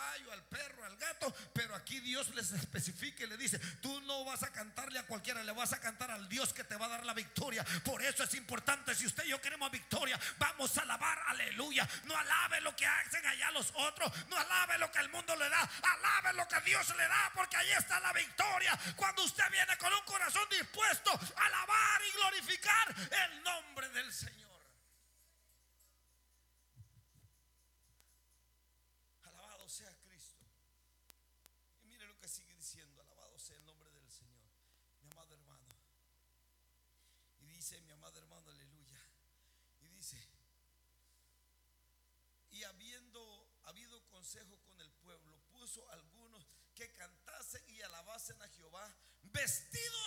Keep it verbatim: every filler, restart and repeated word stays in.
caballo, al perro, al gato, pero aquí Dios les especifica y le dice: tú no vas a cantarle a cualquiera, le vas a cantar al Dios que te va a dar la victoria. Por eso es importante, si usted y yo queremos victoria, vamos a alabar, aleluya. No alabe lo que hacen allá los otros, no alabe lo que el mundo le da, alabe lo que Dios le da, porque ahí está la victoria. Cuando usted viene con un corazón dispuesto a alabar y glorificar el nombre del Señor. Alabado sea Cristo. Y mire lo que sigue diciendo: alabado sea el nombre del Señor, mi amado hermano. Y dice, mi amado hermano, aleluya. Y dice: y habiendo habido consejo con el pueblo, puso algunos que cantasen y alabasen a Jehová vestidos